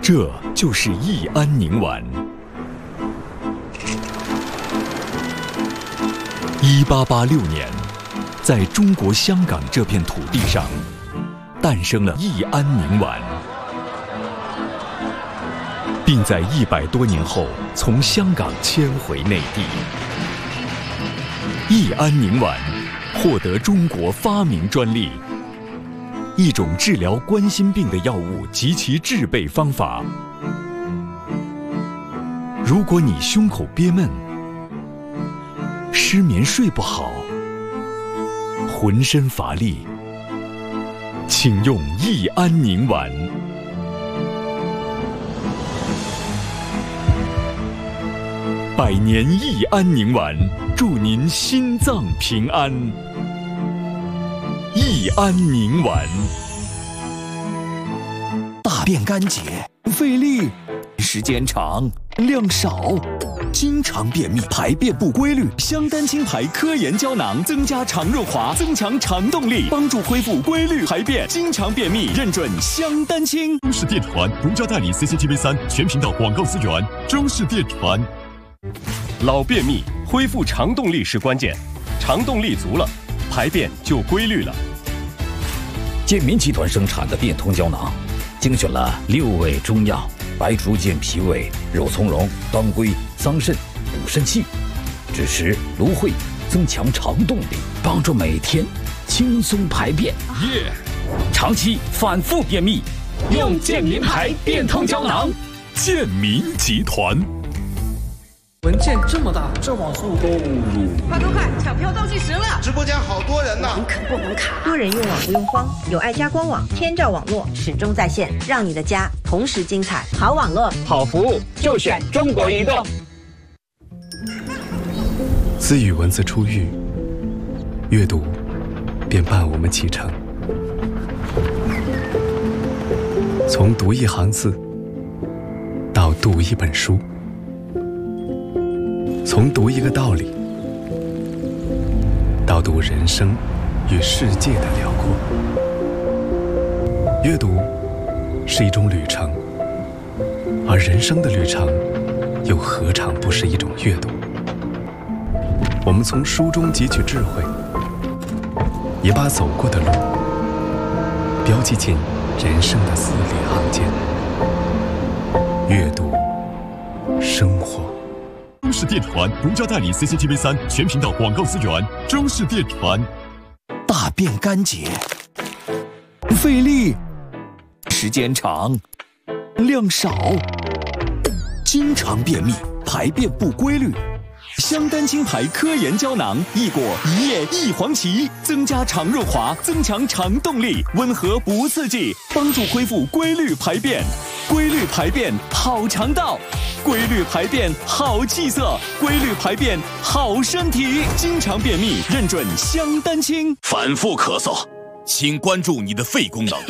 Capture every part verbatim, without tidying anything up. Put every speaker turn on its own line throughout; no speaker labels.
这就是益安宁丸。一八八六年，在中国香港这片土地上，诞生了益安宁丸，并在一百多年后从香港迁回内地。益安宁丸获得中国发明专利，一种治疗冠心病的药物及其制备方法。如果你胸口憋闷、失眠睡不好、浑身乏力，请用益安宁丸。百年益安宁丸，祝您心脏平安。益安宁丸，
大便干结、费力、时间长、量少，经常便秘、排便不规律。香丹青牌科研胶囊增加肠润滑，增强肠动力，帮助恢复规律排便。经常便秘，认准香丹青。
中视电传独家代理 C C T V 三全频道广告资源。中视电传。
老便秘，恢复肠动力是关键，肠动力足了，排便就规律了。
健民集团生产的变通胶囊，精选了六味中药，白术健脾胃、肉苁蓉、当归、桑葚、补肾气，支持芦荟，增强肠动力，帮助每天轻松排便。
耶！
长期反复便秘，用健民牌变通胶囊。
健民集团。
文件这么大，这网速都入。
快快快，抢票倒计时了！
直播间好多人呢。
网可不能卡，多人用网不用慌，有爱家官网，天照网络始终在线，让你的家同时精彩。好网络，
好服务，就选中国移动。
自与文字初遇，阅读便伴我们启程。从读一行字到读一本书，从读一个道理到读人生与世界的辽阔。阅读是一种旅程，而人生的旅程又何尝不是一种阅读？我们从书中汲取智慧，也把走过的路标记进人生的字里行间。阅读，生活。
中视电传独家代理 C C T V 三全频道广告资源。中视电传。
大便干结、费力、时间长、量少，经常便秘、排便不规律。香丹青牌科研胶囊益果一叶益黄芪，增加肠润滑，增强肠动力，温和不刺激，帮助恢复规律排便。规律排便好肠道，规律排便好气色，规律排便好身体。经常便秘，认准香丹青。
反复咳嗽，请关注你的肺功能。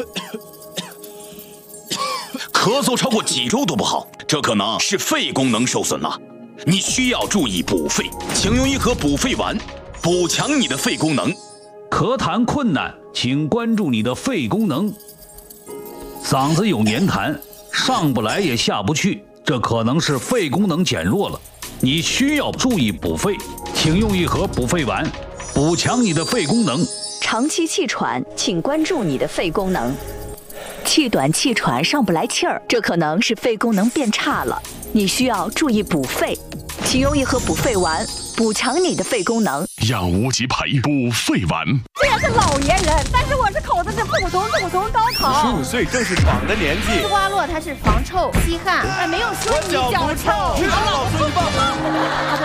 咳嗽超过几周都不好，这可能是肺功能受损了。你需要注意补肺，请用一盒补肺丸，补强你的肺功能。
咳痰困难，请关注你的肺功能。嗓子有黏痰，上不来也下不去，这可能是肺功能减弱了。你需要注意补肺，请用一盒补肺丸，补强你的肺功能。
长期气喘，请关注你的肺功能。气短气喘上不来气儿，这可能是肺功能变差了，你需要注意补肺，请用一盒补肺丸，补强你的肺功能。
养无极牌补肺丸。
虽然是老年人，但是我是考的是普通普通高考。
十五岁正是闯的年纪。
丝瓜络它是防臭、吸汗，但没有说你脚臭。
老师，你放。
他的